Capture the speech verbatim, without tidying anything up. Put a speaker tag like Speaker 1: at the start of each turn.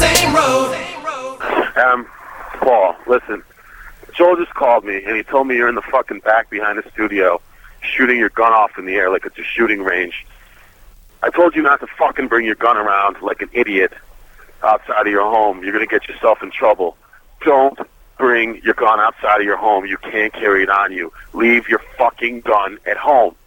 Speaker 1: same road.
Speaker 2: Um, Paul, listen. Joel just called me, and he told me you're in the fucking back behind the studio shooting your gun off in the air like it's a shooting range. I told you not to fucking bring your gun around like an idiot outside of your home. You're going to get yourself in trouble. Don't bring your gun outside of your home. You can't carry it on you. Leave your fucking gun at home.